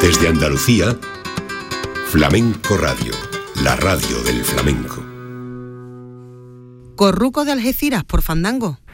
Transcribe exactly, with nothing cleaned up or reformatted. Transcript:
Desde Andalucía, Flamenco Radio, la radio del flamenco. Corruco de Algeciras por Fandango.